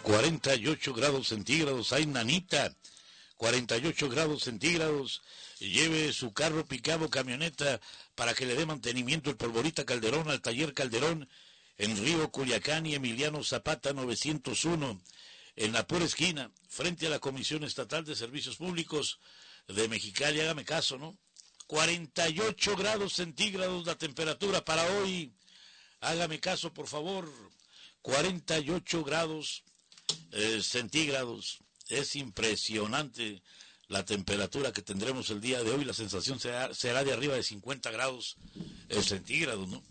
48 grados centígrados. Ay, nanita, 48 grados centígrados. Lleve su carro picado, camioneta, para que le dé mantenimiento el Polvorita Calderón al taller Calderón, en Río Culiacán y Emiliano Zapata 901, en la pura esquina, frente a la Comisión Estatal de Servicios Públicos de Mexicali. Hágame caso, ¿no? 48 grados centígrados la temperatura para hoy. Hágame caso, por favor. 48 grados centígrados. Es impresionante la temperatura que tendremos el día de hoy. La sensación será de arriba de 50 grados centígrados, ¿no?